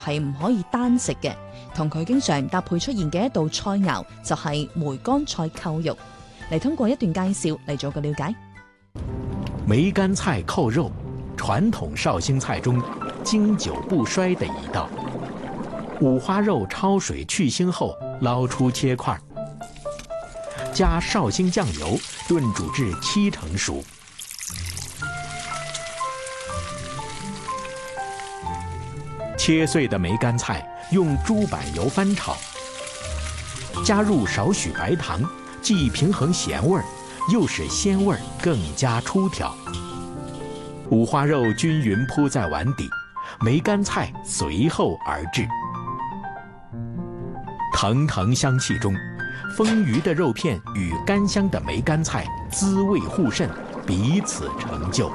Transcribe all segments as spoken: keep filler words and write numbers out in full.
係唔可以單食嘅，同佢經常搭配出現嘅一道菜肴就係梅乾菜扣肉。嚟通過一段介紹嚟做個了解。 梅乾菜扣肉，傳統紹興菜中經久不衰的一道。五花肉焯水去腥後，撈出切塊，加紹興醬油燉煮至七成熟。切碎的梅乾菜用豬板油翻炒，加入少許白糖，既平衡鹹味，又使鮮味更加出挑。五花肉均勻鋪在碗底，梅乾菜隨後而至。騰騰香氣中，豐腴的肉片與甘香的梅乾菜滋味互滲，彼此成就。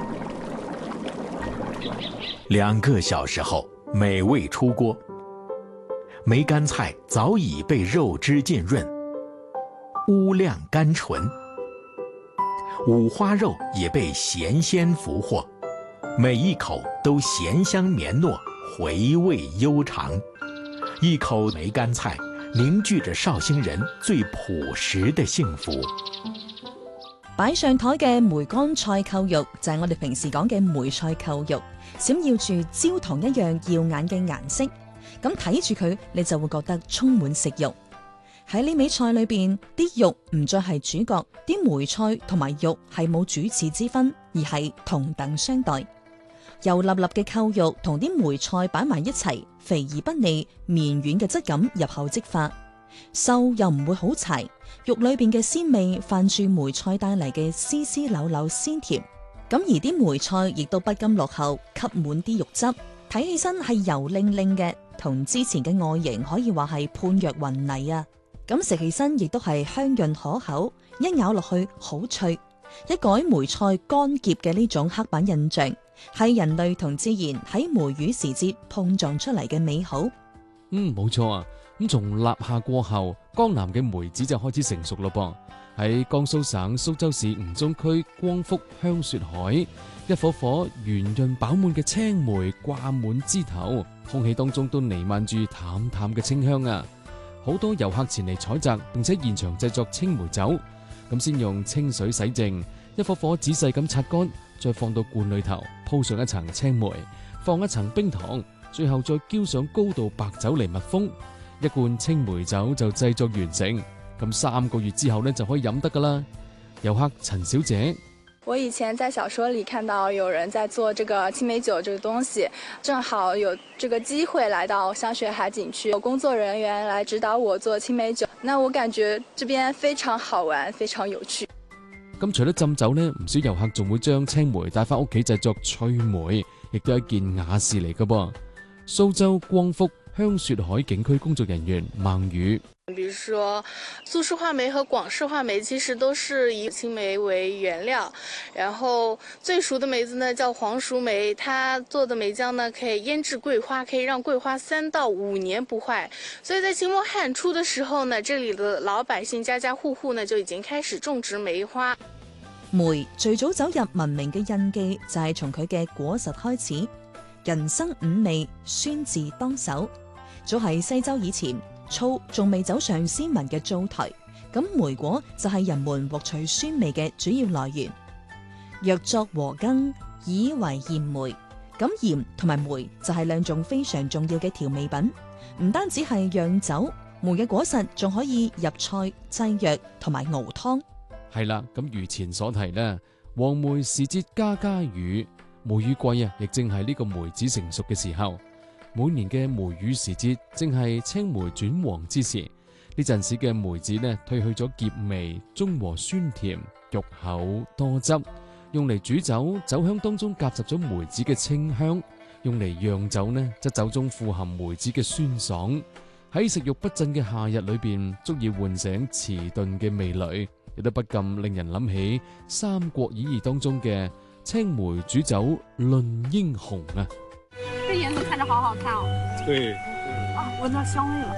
兩個小時後，美味出鍋，梅乾菜早已被肉汁浸潤，烏亮甘醇，五花肉也被鹹鮮俘獲，每一口都鹹香綿糯，回味悠長。一口梅乾菜凝聚着紹興人最樸實的幸福。 擺上台嘅梅乾菜扣肉就係我哋平時講嘅梅菜扣肉，閃耀住焦糖一樣耀眼嘅顏色，咁睇住佢，你就會覺得充滿食慾。喺呢味菜裏邊，啲肉唔再係主角，啲梅菜同埋肉係冇主次之分，而係同等相待。油粒粒嘅扣肉同啲梅菜擺埋一齊，肥而不膩，綿軟嘅質感入口即化，瘦又唔會好柴，肉裏邊嘅鮮味泛住梅菜帶嚟嘅絲絲柳柳鮮甜。咁而啲梅菜亦都不甘落後，吸滿啲肉汁，睇起身係油靈靈嘅，同之前嘅外形可以話係判若雲泥啊！咁食起身亦都係香潤可口，一咬落去好脆，一改梅菜乾澀嘅呢種刻板印象，係人類同自然喺梅雨時節碰撞出嚟嘅美好。 嗯，冇錯啊！咁從立夏過後，江南嘅梅子就開始成熟咯噃。喺江蘇省蘇州市吳中區光福香雪海，一顆顆圓潤飽滿嘅青梅掛滿枝頭，空氣當中都彌漫住淡淡嘅清香啊！好多遊客前嚟採摘，並且現場製作青梅酒。咁先用清水洗淨，一顆顆仔細咁擦乾，再放到罐裏頭，鋪上一層青梅，放一層冰糖，最後再澆上高度白酒嚟密封，一罐青梅酒就製作完成。咁三個月之後呢，就可以飲得噶啦。遊客陳小姐， 我以前在小說裡看到有人在做這個青梅酒這個東西，正好有這個機會來到香雪海景區，有工作人員來指導我做青梅酒，那我感覺這邊非常好玩，非常有趣。 咁除咗浸酒呢，唔少遊客仲會將青梅帶翻屋企製作脆梅，亦都係一件雅事嚟噶噃。蘇州光福香雪海景區工作人員孟宇， 比如說蘇式話梅和廣式話梅其實都是以青梅為原料，然後最熟的梅子呢叫黃淑梅，它做的梅漿呢可以醃製桂花，可以讓桂花三到五年不壞，所以在清末漢初的時候呢，這裡的老百姓家家戶戶呢就已經開始種植梅花。 梅最早走入文明嘅印記就係從佢嘅果實開始，人生五味，酸字當首。早喺西周以前，醋仲未走上先民嘅灶台，咁梅果就係人們獲取酸味嘅主要來源。若作和羹，以為鹽梅。咁鹽同埋梅就係兩種非常重要嘅調味品，唔單止係釀酒，梅嘅果實仲可以入菜、製藥同埋熬湯。 係啦，咁如前所提咧，黃梅時節家家雨，梅雨季啊，亦正係呢個梅子成熟嘅時候。每年嘅梅雨時節，正係青梅轉黃之時。呢陣時嘅梅子呢，褪去咗澀味，中和酸甜，肉厚多汁，用嚟煮酒，酒香當中夾雜咗梅子嘅清香；用嚟釀酒呢，則酒中富含梅子嘅酸爽。喺食慾不振嘅夏日裏邊，足以喚醒遲鈍嘅味蕾，亦都不禁令人諗起《三國演義》當中嘅青梅煮酒論英雄啊！ 這顏色看着好好看哦。 對。 啊，聞到香味了。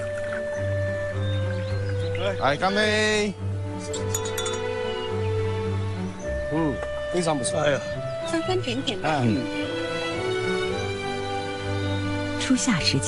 來，乾杯。嗯，非常不錯。哎呀， 酸酸甜甜的。 嗯。 初夏时节。